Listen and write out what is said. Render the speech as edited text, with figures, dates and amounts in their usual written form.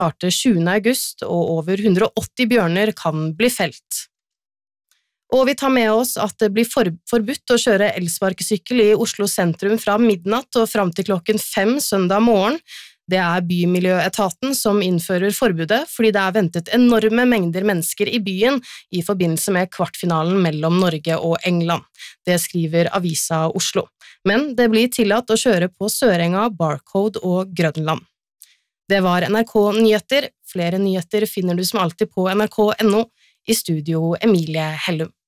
starter 7. august, og over 180 bjørner kan bli felt. Og vi tar med oss at det blir forbudt å kjøre elsparkesykkel i Oslo sentrum fra midnatt og fram til klokken 5 søndag morgen. Det Bymiljøetaten som innfører forbudet, fordi det ventet enorme mengder mennesker i byen i forbindelse med kvartfinalen mellom Norge og England. Det skriver Avisa Oslo. Men det blir tillatt å kjøre på Sørenga, Barcode og Grønland. Det var NRK Nyheter. Flere nyheter finner du som alltid på nrk.no. I studio Emilie Hellum.